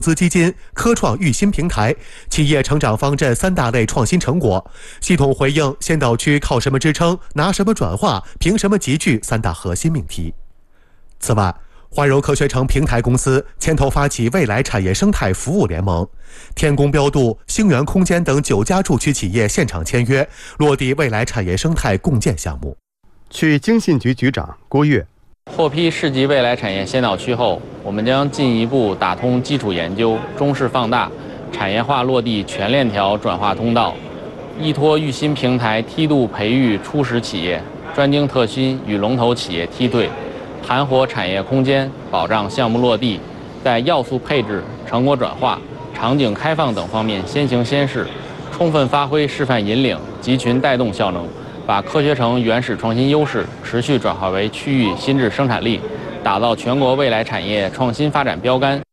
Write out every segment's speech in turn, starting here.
资基金、科创育新平台、企业成长方阵3大类创新成果，系统回应先导区靠什么支撑、拿什么转化、凭什么集聚3大核心命题。此外，怀柔科学城平台公司牵头发起未来产业生态服务联盟，天工标度、星源空间等9家驻区企业现场签约，落地未来产业生态共建项目。 区经信局局长郭跃。 获批市级未来产业先导区后，我们将进一步打通基础研究、中试放大、产业化落地全链条转化通道，依托育新平台梯度培育初始企业，专精特新与龙头企业梯队，盘活产业空间，保障项目落地，在要素配置、成果转化、场景开放等方面先行先试，充分发挥示范引领、集群带动效能，把科学城原始创新优势持续转化为区域新质生产力，打造全国未来产业创新发展标杆。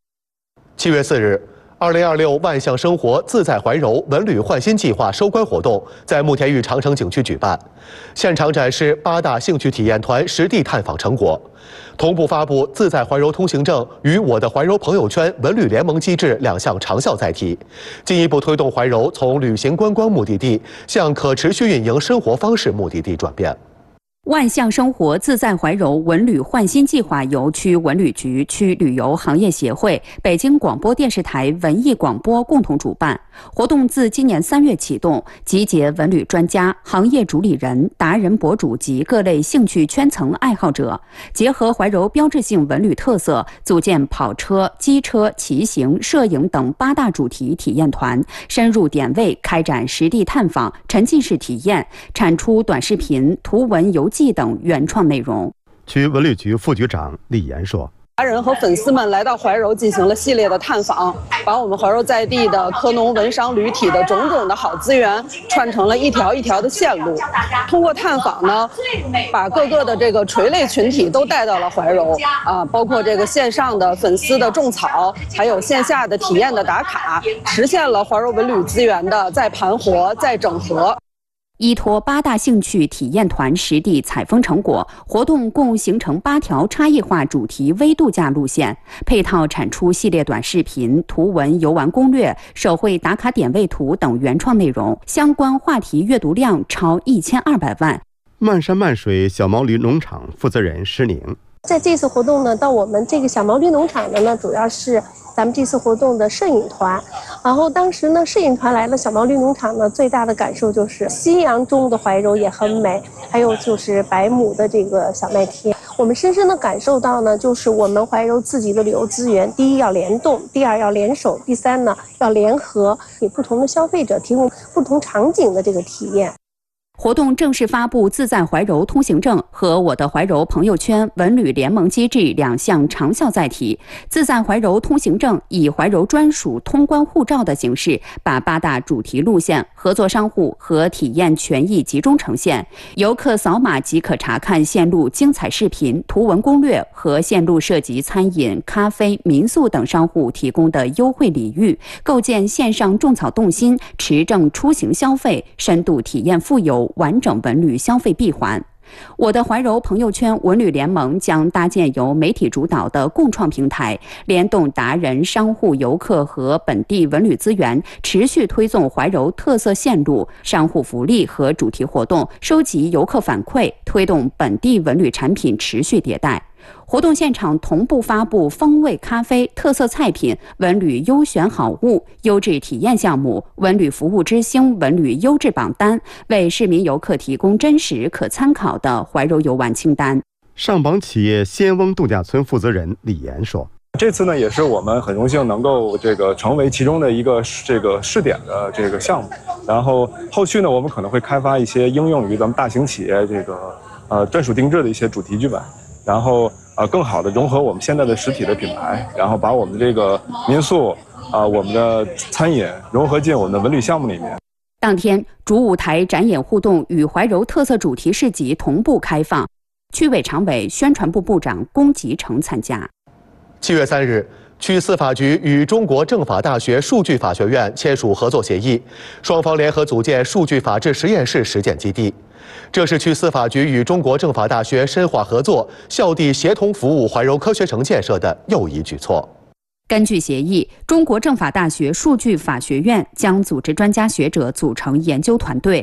7月4日，2026万象生活自在怀柔文旅焕新计划收官活动在慕田峪长城景区举办，现场展示8大兴趣体验团实地探访成果，同步发布自在怀柔通行证与我的怀柔朋友圈文旅联盟机制2项长效载体，进一步推动怀柔从旅行观光目的地向可持续运营生活方式目的地转变。 万象生活自在怀柔文旅焕新计划由区文旅局、区旅游行业协会、北京广播电视台文艺广播共同主办。活动自今年3月启动，集结文旅专家、行业主理人、达人博主及各类兴趣圈层爱好者，结合怀柔标志性文旅特色，组建跑车、机车、骑行、摄影等8大主题体验团，深入点位开展实地探访、沉浸式体验，产出短视频、图文游记等原创内容。 区文旅局副局长李岩说： 达人和粉丝们来到怀柔进行了系列的探访，把我们怀柔在地的科农文商旅体的种种的好资源串成了一条一条的线路。通过探访呢，把各个的这个垂类群体都带到了怀柔包括这个线上的粉丝的种草，还有线下的体验的打卡，实现了怀柔文旅资源的再盘活、再整合。 依托8大兴趣体验团实地采风成果，活动共形成8条差异化主题微度假路线，配套产出系列短视频、图文游玩攻略、手绘打卡点位图等原创内容，相关话题阅读量超1200万。 漫山漫水小毛驴农场负责人施宁： 在这次活动呢，到我们这个小毛驴农场的呢，主要是咱们这次活动的摄影团。然后当时呢，摄影团来了小毛驴农场呢，最大的感受就是夕阳中的怀柔也很美，还有就是百亩的这个小麦田。我们深深的感受到呢，就是我们怀柔自己的旅游资源，第一要联动，第二要联手，第三呢要联合，给不同的消费者提供不同场景的这个体验。 活动正式发布自在怀柔通行证和我的怀柔朋友圈文旅联盟机制2项长效载体。自在怀柔通行证以怀柔专属通关护照的形式，把8大主题路线、合作商户和体验权益集中呈现，游客扫码即可查看线路精彩视频、图文攻略和线路涉及餐饮、咖啡、民宿等商户提供的优惠礼遇，构建线上种草动心、持证出行消费、深度体验富游完整文旅消费闭环。我的怀柔朋友圈文旅联盟将搭建由媒体主导的共创平台，联动达人、商户、游客和本地文旅资源，持续推送怀柔特色线路、商户福利和主题活动，收集游客反馈，推动本地文旅产品持续迭代。活动现场同步发布风味咖啡、特色菜品、文旅优选好物、优质体验项目、文旅服务之星文旅优质榜单，为市民游客提供真实可参考的怀柔游玩清单。 上榜企业仙翁度假村负责人李岩说： 这次呢，也是我们很荣幸能够成为其中的一个试点的项目。然后后续呢，我们可能会开发一些应用于咱们大型企业专属定制的一些主题剧本，然后更好的融合我们现在的实体的品牌，然后把我们这个民宿我们的餐饮融合进我们的文旅项目里面。 当天，主舞台展演互动与怀柔特色主题市集同步开放，区委常委、宣传部部长龚吉成参加。 7月3日，区司法局与中国政法大学数据法学院签署合作协议，双方联合组建数据法治实验室实践基地。这是区司法局与中国政法大学深化合作、校地协同服务怀柔科学城建设的又一举措。 根据协议，中国政法大学数据法学院将组织专家学者组成研究团队，